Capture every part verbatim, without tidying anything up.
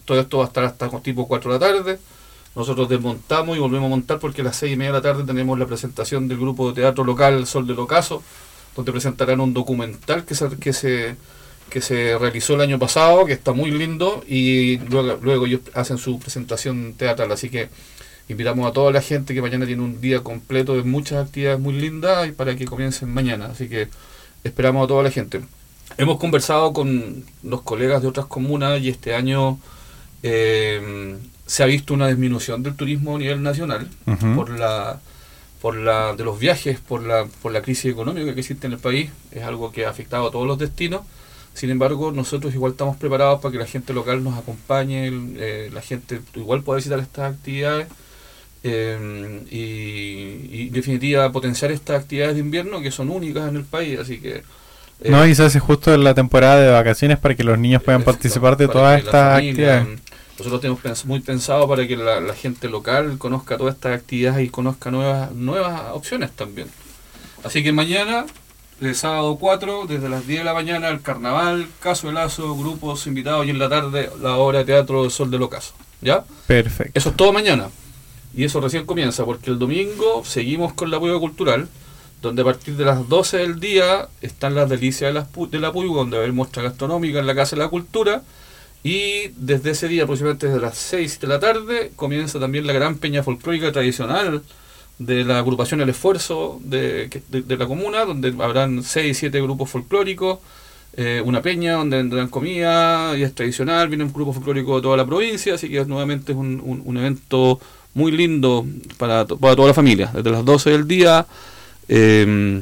todo esto va a estar hasta tipo cuatro de la tarde. Nosotros desmontamos y volvemos a montar porque a las seis y media de la tarde tenemos la presentación del grupo de teatro local Sol del Ocaso, donde presentarán un documental que se, que se, que se realizó el año pasado, que está muy lindo, y luego, luego ellos hacen su presentación teatral. Así que invitamos a toda la gente que mañana tiene un día completo de muchas actividades muy lindas y para que comiencen mañana. Así que esperamos a toda la gente. Hemos conversado con los colegas de otras comunas y este año eh, se ha visto una disminución del turismo a nivel nacional uh-huh. por la por la de los viajes, por la por la crisis económica que existe en el país. Es algo que ha afectado a todos los destinos. Sin embargo, nosotros igual estamos preparados para que la gente local nos acompañe, eh, la gente igual pueda visitar estas actividades. Eh, y, y en definitiva potenciar estas actividades de invierno que son únicas en el país, así que eh, no, y se hace justo en la temporada de vacaciones para que los niños puedan participar de todas estas familia, actividades. Nosotros tenemos pens- muy pensado para que la, la gente local conozca todas estas actividades y conozca nuevas nuevas opciones también. Así que mañana, el sábado cuatro, desde las diez de la mañana, el carnaval, Caso de Lazo, grupos invitados, y en la tarde la obra de teatro del Sol del Ocaso. ¿Ya? Perfecto. Eso es todo mañana. Y eso recién comienza, porque el domingo seguimos con la Puyehue Cultural, donde a partir de las doce del día están las delicias de la, de la Puyehue, donde va a haber muestra gastronómica en la Casa de la Cultura, y desde ese día, aproximadamente desde las seis de la tarde, comienza también la gran peña folclórica tradicional de la agrupación El Esfuerzo de, de, de la comuna, donde habrán seis, siete grupos folclóricos, eh, una peña donde vendrán comida, y es tradicional, viene un grupo folclórico de toda la provincia, así que nuevamente es un, un, un evento muy lindo para, para toda la familia. Desde las doce del día, eh,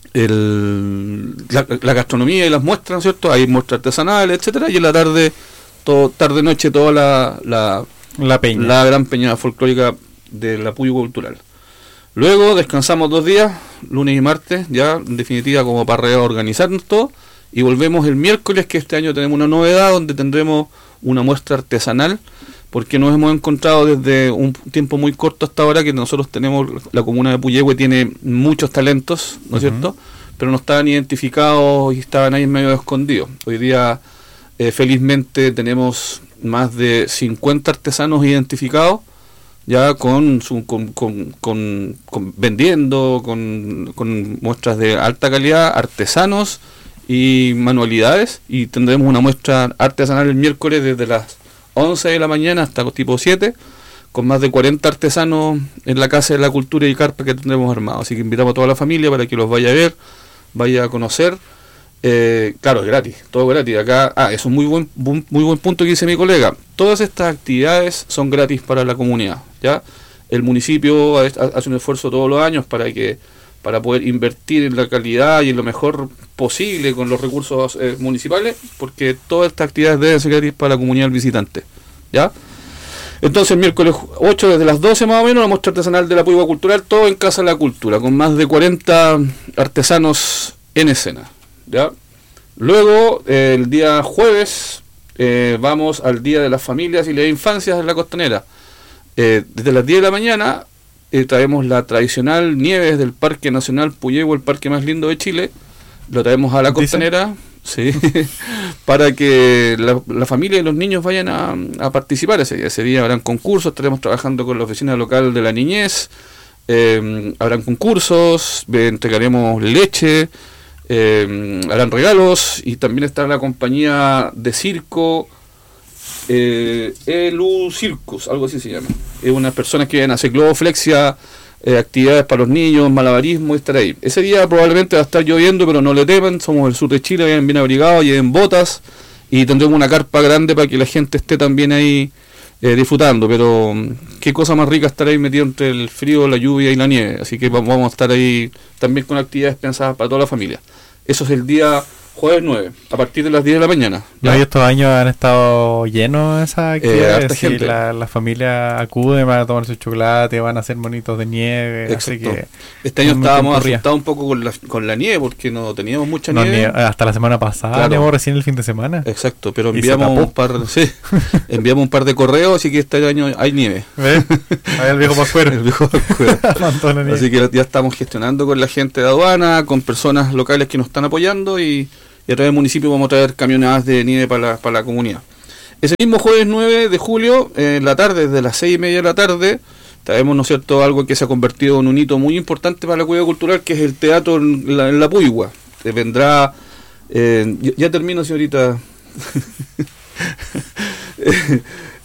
el, la, la gastronomía y las muestras, ¿no es cierto? Hay muestras artesanales, etcétera, y en la tarde, todo, tarde noche, toda la, la, la peña, la gran peña folclórica de la Puyehue Cultural. Luego descansamos dos días, lunes y martes, ya en definitiva como para reorganizarnos todo, y volvemos el miércoles, que este año tenemos una novedad donde tendremos una muestra artesanal, porque nos hemos encontrado desde un tiempo muy corto hasta ahora que nosotros tenemos, la comuna de Puyehue tiene muchos talentos, ¿no es uh-huh. cierto? Pero no estaban identificados y estaban ahí medio escondidos. Hoy día, eh, felizmente, tenemos más de cincuenta artesanos identificados, ya con, su, con, con, con, con vendiendo, con, con muestras de alta calidad, artesanos y manualidades, y tendremos una muestra artesanal el miércoles desde las once de la mañana hasta tipo siete, con más de cuarenta artesanos en la Casa de la Cultura y Carpa que tendremos armado. Así que invitamos a toda la familia para que los vaya a ver, vaya a conocer. Eh, claro, es gratis, todo gratis. Acá, ah, es un muy buen, muy buen punto que dice mi colega. Todas estas actividades son gratis para la comunidad, ¿ya? El municipio hace un esfuerzo todos los años para que para poder invertir en la calidad y en lo mejor posible con los recursos eh, municipales, porque todas estas actividades deben ser gratis para la comunidad visitante, ¿ya? Entonces el miércoles ocho desde las doce más o menos la muestra artesanal de la Puyehue Cultural, todo en Casa de la Cultura, con más de cuarenta artesanos en escena, ¿ya? Luego eh, el día jueves eh, vamos al Día de las Familias y las Infancias en la Costanera. Eh, desde las diez de la mañana eh, traemos la tradicional nieve del Parque Nacional Puyehue, el parque más lindo de Chile. Lo traemos a la Costanera, sí, para que la, la familia y los niños vayan a, a participar ese día. Ese día habrán concursos, estaremos trabajando con la oficina local de la niñez, eh, habrán concursos, eh, entregaremos leche, eh, harán regalos, y también estará la compañía de circo, eh, Elu Circus, algo así se llama. Es unas personas que vienen a hacer globoflexia, Eh, actividades para los niños, malabarismo, y estar ahí. Ese día probablemente va a estar lloviendo, pero no le teman, somos del sur de Chile, vayan bien abrigados, lleven botas, y tendremos una carpa grande para que la gente esté también ahí eh, disfrutando, pero qué cosa más rica estar ahí metido entre el frío, la lluvia y la nieve, así que vamos a estar ahí también con actividades pensadas para toda la familia. Eso es el día jueves nueve, a partir de las diez de la mañana. ¿Ya? No, y estos años han estado llenos esas actividades, eh, sí, gente. La, la familia acude, van a tomar su chocolate, van a hacer monitos de nieve. Exacto. Así que este año estábamos asustados un poco con la, con la nieve, porque no teníamos mucha no, nieve. nieve. Hasta la semana pasada, claro. Nevó recién el fin de semana. Exacto, pero enviamos un par, sí, enviamos un par de correos, así que este año hay nieve. ¿Ves? Ahí el viejo Pascuero. El viejo Pascuero. Así que ya estamos gestionando con la gente de aduana, con personas locales que nos están apoyando, y y a través del municipio vamos a traer camionadas de nieve para la, para la comunidad. Ese mismo jueves nueve de julio, eh, en la tarde, desde las seis y media de la tarde, traemos, ¿no es cierto?, algo que se ha convertido en un hito muy importante para la cuidado cultural, que es el teatro en la, en la Púigua. Eh, vendrá, eh, ya, ya termino, señorita. eh,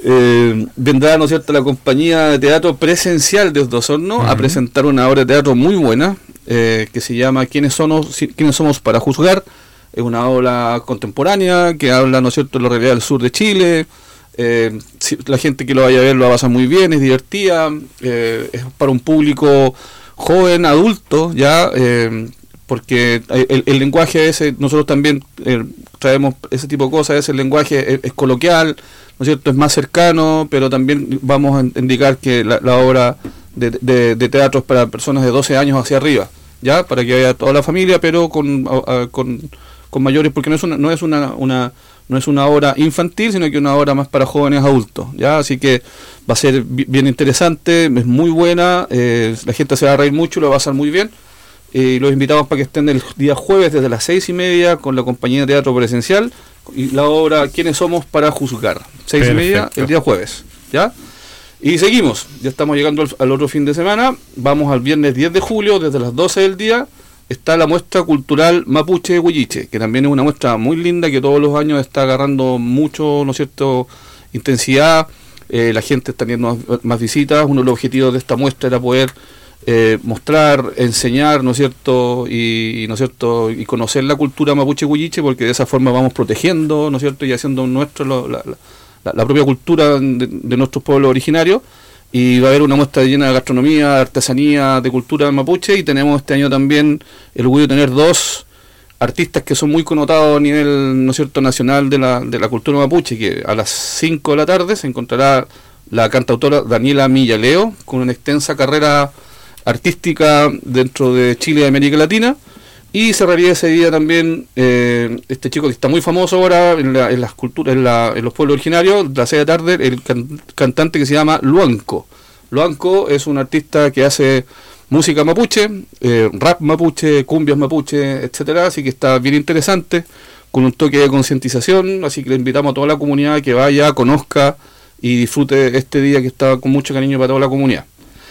eh, vendrá, ¿no es cierto?, la compañía de teatro presencial de Os de Osorno uh-huh. a presentar una obra de teatro muy buena, eh, que se llama ¿Quiénes somos, ¿Quiénes somos para juzgar? Es una obra contemporánea que habla, ¿no es cierto?, de la realidad del sur de Chile. Eh, si, la gente que lo vaya a ver lo va a pasar muy bien, es divertida, eh, es para un público joven, adulto, ya, eh, porque el, el lenguaje ese, nosotros también eh, traemos ese tipo de cosas, ese lenguaje es, es coloquial, ¿no es cierto?, es más cercano, pero también vamos a indicar que la, la obra de, de, de teatro es para personas de doce años hacia arriba, ya, para que vaya toda la familia, pero con... A, a, con con mayores, porque no es una no es una, una no es una obra infantil, sino que una obra más para jóvenes adultos, ya, así que va a ser bien interesante, es muy buena, eh, la gente se va a reír mucho, lo va a pasar muy bien, y eh, los invitamos para que estén el día jueves desde las seis y media con la compañía de teatro presencial y la obra ¿Quiénes somos para juzgar? Seis Perfecto. y media el día jueves, ya. Y seguimos, ya estamos llegando al, al otro fin de semana, vamos al viernes diez de julio desde las doce del día. Está la muestra cultural Mapuche Huilliche, que también es una muestra muy linda que todos los años está agarrando mucho, ¿no es cierto?, intensidad, eh, la gente está teniendo más, más visitas. Uno de los objetivos de esta muestra era poder eh, mostrar, enseñar, ¿no es cierto?, y, y ¿no es cierto?, y conocer la cultura Mapuche Huilliche, porque de esa forma vamos protegiendo, ¿no es cierto?, y haciendo nuestro lo, la, la, la propia cultura de, de nuestros pueblos originarios. Y va a haber una muestra llena de gastronomía, de artesanía, de cultura mapuche, y tenemos este año también el orgullo de tener dos artistas que son muy connotados a nivel, ¿no es cierto?, nacional de la, de la cultura mapuche, que a las cinco de la tarde se encontrará la cantautora Daniela Millaleo, con una extensa carrera artística dentro de Chile y América Latina, y cerraría ese día también eh, este chico que está muy famoso ahora en, la, en las culturas, en, la, en los pueblos originarios, la seis de la tarde, el can, cantante que se llama Luanco. Luanco es un artista que hace música mapuche, eh, rap mapuche, cumbias mapuche, etcétera, así que está bien interesante, con un toque de concientización, así que le invitamos a toda la comunidad que vaya, conozca y disfrute este día que está con mucho cariño para toda la comunidad.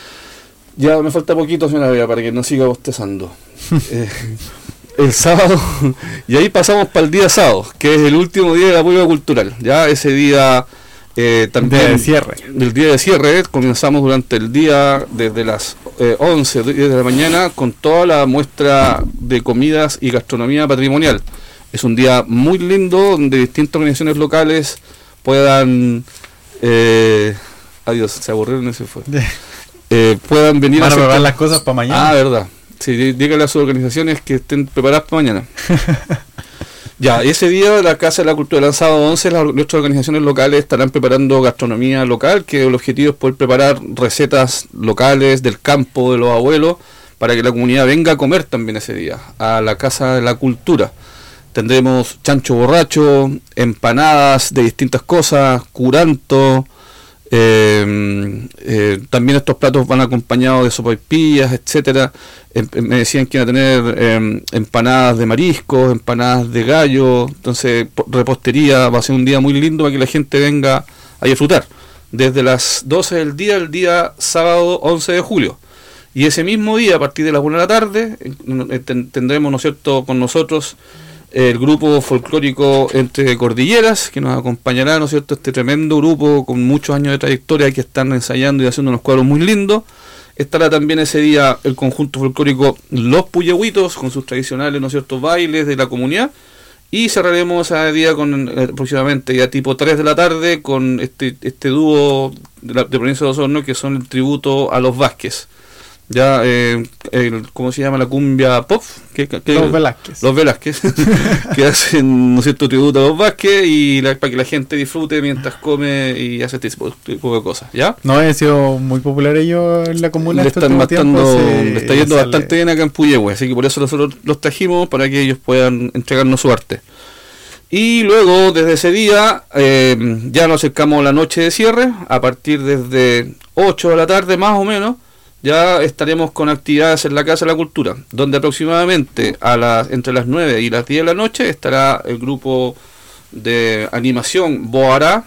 Ya me falta poquito, señora Bea, para que no siga bostezando. eh, el sábado, y ahí pasamos para el día sábado, que es el último día de la prueba cultural. Ya ese día eh, también... Día de cierre. El día de cierre, comenzamos durante el día, desde las eh, once de la mañana, con toda la muestra de comidas y gastronomía patrimonial. Es un día muy lindo, donde distintas organizaciones locales puedan... Eh, adiós, se aburrieron y se fue. Eh, puedan venir Van a preparar las cosas para mañana. Ah, verdad. Sí, dígale a sus organizaciones que estén preparadas para mañana. Ya, ese día la Casa de la Cultura del sábado once, las, nuestras organizaciones locales estarán preparando gastronomía local, que el objetivo es poder preparar recetas locales del campo, de los abuelos, para que la comunidad venga a comer también ese día, a la Casa de la Cultura. Tendremos chancho borracho, empanadas de distintas cosas, curanto. Eh, eh, también estos platos van acompañados de sopaipillas, etcétera. Eh, me decían que iban a tener eh, empanadas de mariscos, empanadas de gallo. Entonces, repostería, va a ser un día muy lindo para que la gente venga a disfrutar. Desde las doce del día, el día sábado once de julio. Y ese mismo día, a partir de las una de la tarde, eh, ten, tendremos, ¿no es cierto?, con nosotros el grupo folclórico Entre Cordilleras, que nos acompañará, ¿no es cierto?, este tremendo grupo con muchos años de trayectoria que están ensayando y haciendo unos cuadros muy lindos. Estará también ese día el conjunto folclórico Los Puyehuitos, con sus tradicionales, ¿no es cierto?, bailes de la comunidad. Y cerraremos ese día con eh, aproximadamente ya tipo tres de la tarde con este este dúo de la de provincia de Osorno, que son el tributo a los Vázquez. Ya, eh, el, ¿cómo se llama? La cumbia pop. ¿Qué, qué, los Velázquez. Los Velázquez, que hacen, ¿no es cierto?, tributo a los Vázquez, y la, para que la gente disfrute mientras come y hace este tipo, tipo de cosas, ¿ya? No han sido muy populares ellos en la comuna. Le están matando, le está yendo sale. bastante bien acá en Puyehue, así que por eso nosotros los trajimos, para que ellos puedan entregarnos su arte. Y luego, desde ese día, eh, ya nos acercamos a la noche de cierre, a partir desde ocho de la tarde más o menos. Ya estaremos con actividades en la Casa de la Cultura, donde aproximadamente a las entre las nueve y las diez de la noche estará el grupo de animación Boará,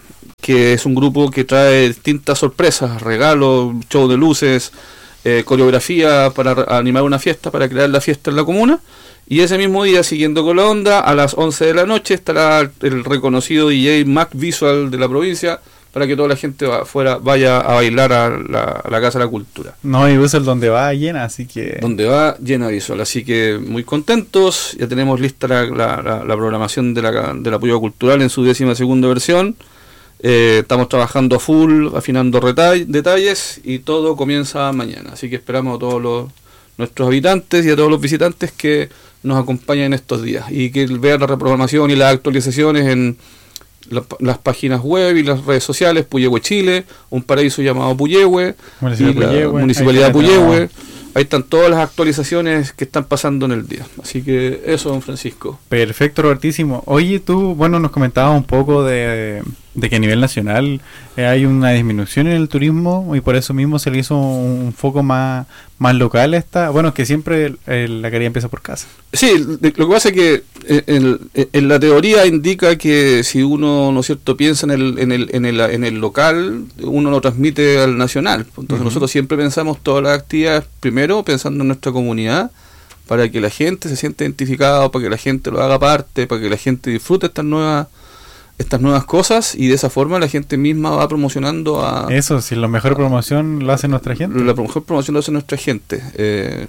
que es un grupo que trae distintas sorpresas, regalos, show de luces, eh, coreografía para animar una fiesta, para crear la fiesta en la comuna. Y ese mismo día, siguiendo con la onda, a las once de la noche estará el reconocido D J Mac Visual de la provincia, para que toda la gente va, fuera, vaya a bailar a la, a la Casa de la Cultura. No, y Visual donde va llena, así que... Donde va llena Visual, así que muy contentos. Ya tenemos lista la, la, la, la programación de la, de la Puyehue Cultural en su décima segunda versión. Eh, estamos trabajando a full, afinando retall- detalles, y todo comienza mañana. Así que esperamos a todos los, nuestros habitantes y a todos los visitantes que nos acompañen estos días y que vean la reprogramación y las actualizaciones en la, las páginas web y las redes sociales. Puyehue Chile, un paraíso llamado Puyehue, Municipio y la Puyehue, Municipalidad ahí Puyehue. Ahí están todas las actualizaciones que están pasando en el día. Así que eso, don Francisco. Perfecto, Robertísimo. Oye, tú, bueno, nos comentabas un poco de, de que a nivel nacional eh, hay una disminución en el turismo y por eso mismo se le hizo un, un foco más, más local esta. Bueno, que siempre eh, la quería empieza por casa. Sí, de, lo que pasa es que eh, en, en la teoría indica que si uno, ¿no es cierto?, piensa en el, en el, en el, en el local, uno lo transmite al nacional. Entonces uh-huh. nosotros siempre pensamos todas las actividades, primero pensando en nuestra comunidad, para que la gente se sienta identificada, para que la gente lo haga parte, para que la gente disfrute estas nuevas estas nuevas cosas, y de esa forma la gente misma va promocionando a... Eso, si la mejor promoción lo hace nuestra gente. La mejor promoción lo hace nuestra gente. Eh,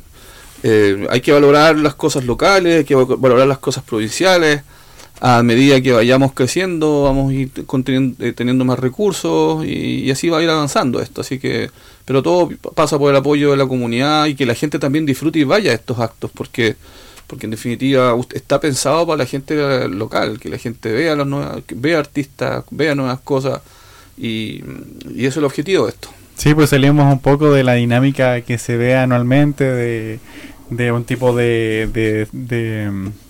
eh, hay que valorar las cosas locales, hay que valorar las cosas provinciales. A medida que vayamos creciendo, vamos a ir conteniendo, eh, teniendo más recursos, y, y así va a ir avanzando esto. Así que, pero todo pasa por el apoyo de la comunidad y que la gente también disfrute y vaya a estos actos, porque porque en definitiva está pensado para la gente local, que la gente vea las nuevas, vea artistas, vea nuevas cosas, y, y eso es el objetivo de esto. Sí, pues salimos un poco de la dinámica que se ve anualmente de, de un tipo de, de, de,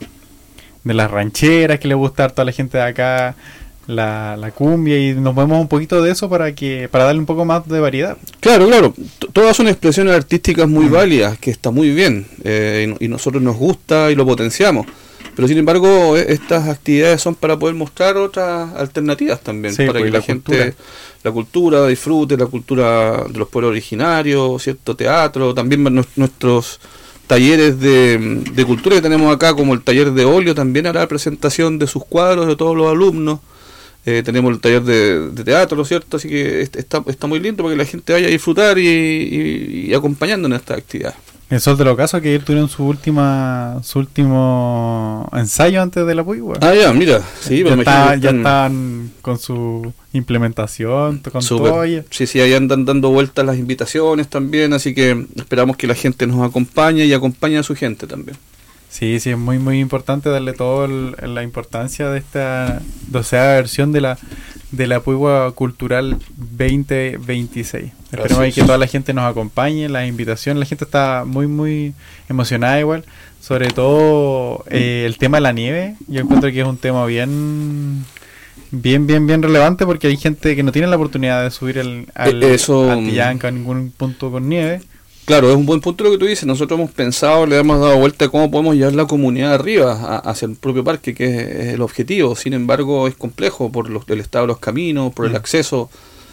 de las rancheras que le gusta a toda la gente de acá, la, la cumbia, y nos vemos un poquito de eso para que para darle un poco más de variedad. Claro, claro, T- todas son expresiones artísticas muy mm. válidas, que está muy bien, eh, y, y nosotros nos gusta y lo potenciamos, pero sin embargo eh, estas actividades son para poder mostrar otras alternativas también, sí, para pues, que la, la gente, cultura. la cultura disfrute, la cultura de los pueblos originarios, cierto teatro, también nuestros talleres de, de cultura que tenemos acá, como el taller de óleo, también hará presentación de sus cuadros de todos los alumnos. Eh, tenemos el taller de, de teatro, ¿cierto? Así que está, está muy lindo para que la gente vaya a disfrutar y, y, y acompañando en esta actividad. El Sol de los Casos, que ayer tuvieron su última su último ensayo antes de la Puyehue. Ah, ya, mira. Sí, ya, está, están, ya están con su implementación, con super. todo. Ya. Sí, sí, ahí andan dando vueltas las invitaciones también, así que esperamos que la gente nos acompañe y acompañe a su gente también. Sí, sí, es muy muy importante darle toda la importancia de esta doceava versión de la de la Puyehue Cultural veinte veintiséis. Esperemos ahí que toda la gente nos acompañe, las invitaciones, la gente está muy muy emocionada igual, sobre todo eh, el tema de la nieve. Yo encuentro que es un tema bien bien bien bien relevante, porque hay gente que no tiene la oportunidad de subir el, al Eso, Altillanca a ningún punto con nieve. Claro, es un buen punto lo que tú dices. Nosotros hemos pensado, le hemos dado vuelta a cómo podemos llevar la comunidad arriba a, hacia el propio parque, que es, es el objetivo. Sin embargo, es complejo por los, el estado de los caminos, por el mm. acceso.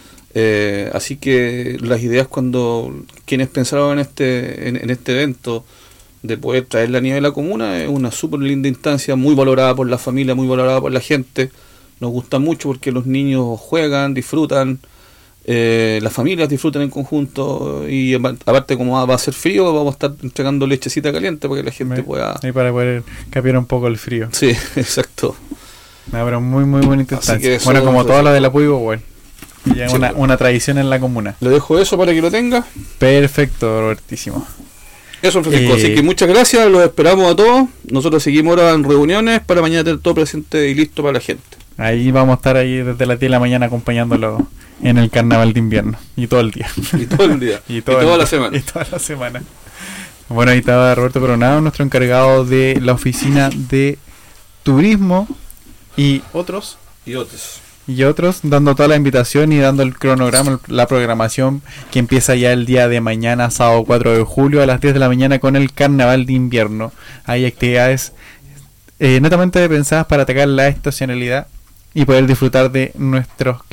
Eh, así que las ideas, cuando quienes pensaron en este en, en este evento de poder traer la nieve a la comuna, es una súper linda instancia, muy valorada por la familia, muy valorada por la gente. Nos gusta mucho porque los niños juegan, disfrutan. Eh, las familias disfrutan en conjunto, y aparte, como va, va a ser frío, vamos a estar entregando lechecita caliente para que la gente Me, pueda... Y para poder capear un poco el frío. Sí, exacto. No, pero muy muy bonita instancia. Bueno, como toda la de la Puyehue, bueno, ya sí, una, una tradición en la comuna. Le dejo eso para que lo tenga. Perfecto, Robertísimo. Eso, Francisco. Eh, Así que muchas gracias, los esperamos a todos. Nosotros seguimos ahora en reuniones para mañana tener todo presente y listo para la gente. Ahí vamos a estar ahí desde las diez de la mañana acompañándolo en el carnaval de invierno. Y todo el día. Y todo el día. y, todo y toda el, la semana. Y toda la semana. Bueno, ahí estaba Roberto Coronado, nuestro encargado de la oficina de turismo, y otros. Y otros. Y otros, dando toda la invitación y dando el cronograma, la programación que empieza ya el día de mañana, sábado cuatro de julio, a las diez de la mañana, con el carnaval de invierno. Hay actividades eh, netamente pensadas para atacar la estacionalidad y poder disfrutar de nuestros climas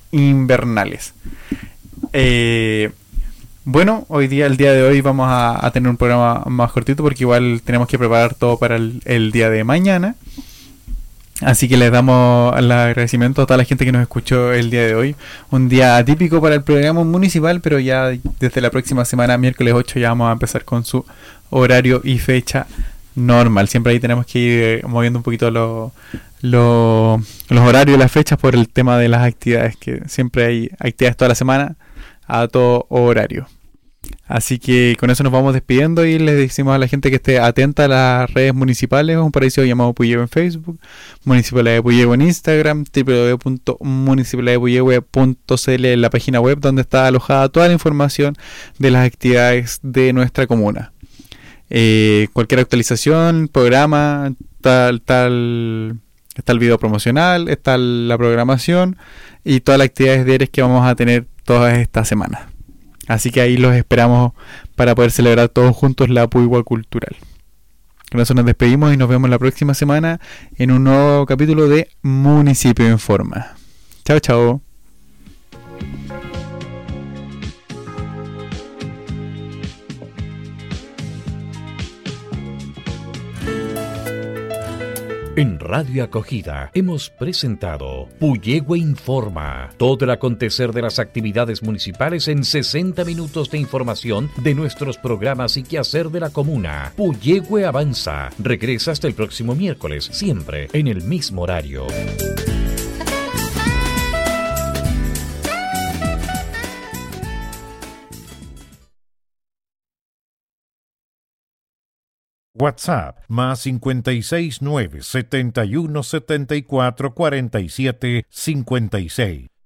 invernales. Eh, bueno, hoy día, el día de hoy vamos a, a tener un programa más cortito porque igual tenemos que preparar todo para el, el día de mañana. Así que les damos el agradecimiento a toda la gente que nos escuchó el día de hoy. Un día atípico para el programa municipal, pero ya desde la próxima semana, miércoles ocho, ya vamos a empezar con su horario y fecha normal. Siempre ahí tenemos que ir moviendo un poquito lo, lo, los horarios y las fechas por el tema de las actividades, que siempre hay actividades toda la semana a todo horario. Así que con eso nos vamos despidiendo y les decimos a la gente que esté atenta a las redes municipales. Un paraíso llamado Puyehue en Facebook, Municipalidad de Puyehue en Instagram, w w w punto municipalidad de puyehue punto c l en la página web donde está alojada toda la información de las actividades de nuestra comuna. Eh, cualquier actualización, programa, tal, tal, está el video promocional, está la programación y todas las actividades diarias que vamos a tener todas estas semanas. Así que ahí los esperamos para poder celebrar todos juntos la Puyehue Cultural. Con eso nos despedimos y nos vemos la próxima semana en un nuevo capítulo de Municipio Informa. Chao, chao. En Radio Acogida hemos presentado Puyehue Informa, todo el acontecer de las actividades municipales en sesenta minutos de información de nuestros programas y quehacer de la comuna. Puyehue Avanza regresa hasta el próximo miércoles, siempre en el mismo horario. WhatsApp más cincuenta y seis nueve setenta y uno setenta y cuatro cuarenta y siete cincuenta y seis.